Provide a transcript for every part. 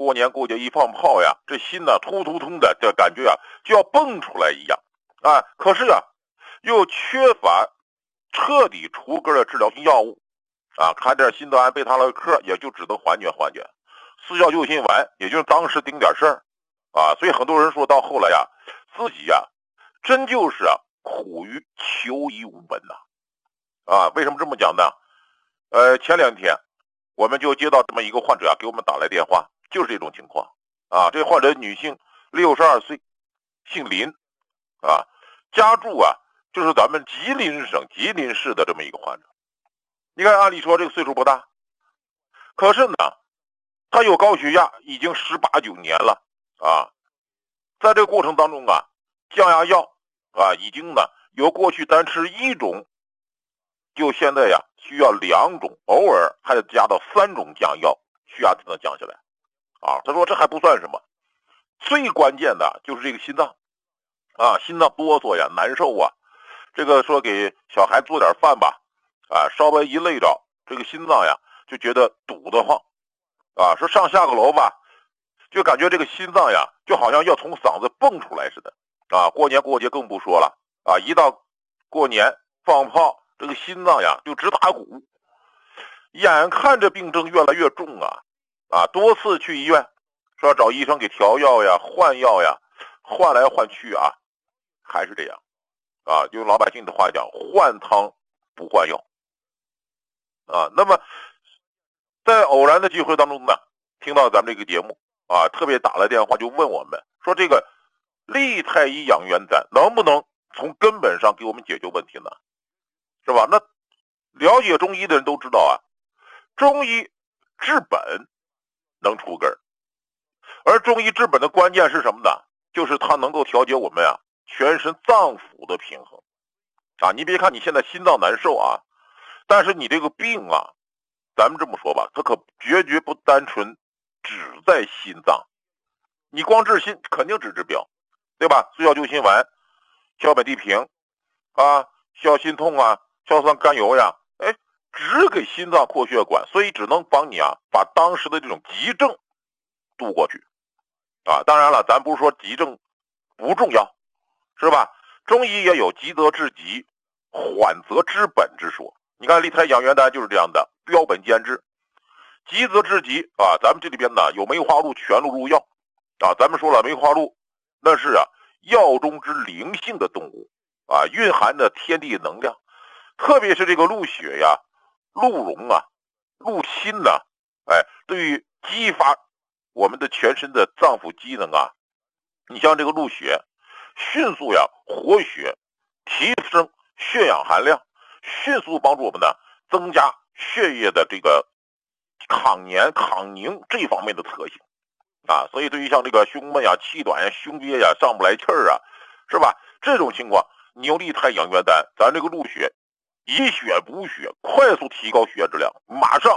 过年过节一放炮呀，这心呢突突突的，这感觉啊就要蹦出来一样啊。可是啊，又缺乏彻底除根的治疗性药物啊，看点心脏安贝塔乐克也就只能缓解缓解，四效救心丸也就当时顶点事儿啊。所以很多人说到后来呀，自己呀真就是啊苦于求医无门呐啊。为什么这么讲呢？前2天我们就接到这么一个患者啊，给我们打来电话，就是这种情况啊。这患者女性，62岁，姓林啊，家住啊就是咱们吉林省吉林市的这么一个患者。你看，按理说这个岁数不大，可是呢，他有高血压，已经18、19年了啊。在这个过程当中啊，降压药啊，已经呢由过去单吃1种，就现在呀需要2种，偶尔还得加到3种降药，血压才能降下来啊。他说这还不算什么，最关键的就是这个心脏啊，心脏哆嗦呀，难受啊。这个说给小孩做点饭吧啊，稍微一累着，这个心脏呀就觉得堵得慌啊。说上下个楼吧，就感觉这个心脏呀就好像要从嗓子蹦出来似的啊。过年过节更不说了啊，一到过年放炮，这个心脏呀就直打鼓。眼看着病症越来越重啊，多次去医院说找医生给调药呀换药呀，换来换去啊还是这样啊，用老百姓的话讲，换汤不换药啊。那么在偶然的机会当中呢，听到咱们这个节目啊，特别打了电话就问我们说，这个利太医养元丹能不能从根本上给我们解决问题呢？是吧？那了解中医的人都知道啊，中医治本能除根，而中医治本的关键是什么呢？就是它能够调节我们全身脏腑的平衡啊。你别看你现在心脏难受啊，但是你这个病啊，咱们这么说吧，它可绝不单纯只在心脏。你光治心肯定只治标，对吧？四效救心丸、硝苯地平啊、消心痛啊、硝酸甘油呀，只给心脏扩血管，所以只能帮你把当时的这种急症度过去啊。当然了，咱不是说急症不重要，是吧？中医也有急则治急，缓则治本之说。你看利太养元丹就是这样的，标本兼治，急则治急啊。咱们这里边呢有梅花鹿全鹿入药啊。咱们说了，梅花鹿那是药中之灵性的动物啊，蕴含着天地能量，特别是这个鹿血呀、鹿茸啊、鹿心呐，对于激发我们的全身的脏腑机能你像这个鹿血，迅速活血，提升血氧含量，迅速帮助我们增加血液的这个抗粘抗凝这方面的特性啊。所以对于像这个胸闷气短胸憋上不来气儿是吧？这种情况你用利太养元丹，咱这个鹿血以血补血，快速提高血液质量，马上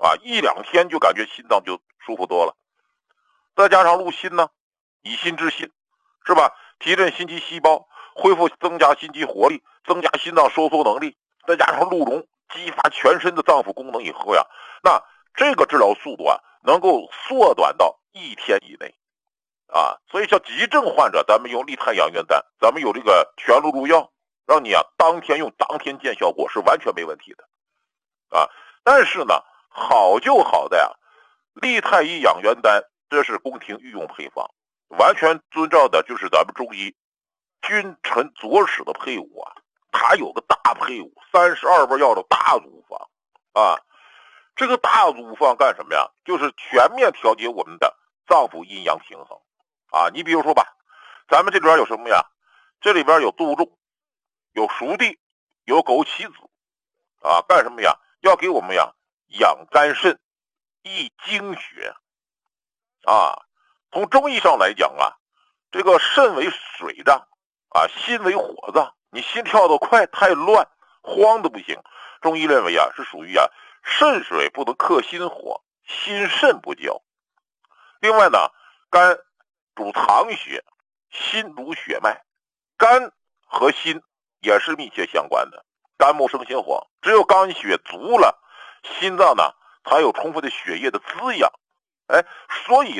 1、2天就感觉心脏就舒服多了。再加上鹿心呢，以心治心，是吧？提振心肌细胞，恢复增加心肌活力，增加心脏收缩能力。再加上鹿茸激发全身的脏腑功能以后那这个治疗速度能够缩短到1天以内所以像急症患者，咱们用利太养元丹，咱们有这个全鹿入药，让你当天用当天见效果，是完全没问题的但是呢，好就好在利太医养元丹这是宫廷御用配方，完全遵照的就是咱们中医君臣佐使的配伍它有个大配伍，32味药的大组方这个大组方干什么呀？就是全面调节我们的脏腑阴阳平衡你比如说吧，咱们这里边有什么呀？这里边有杜仲，有熟地，有枸杞子干什么呀？要给我们养肝肾、益精血从中医上来讲这个肾为水脏心为火脏，你心跳得快太乱，慌的不行。中医认为是属于肾水不能克心火，心肾不交。另外呢，肝主藏血，心主血脉，肝和心也是密切相关的。肝木生心火，只有肝血足了，心脏呢才有充分的血液的滋养所以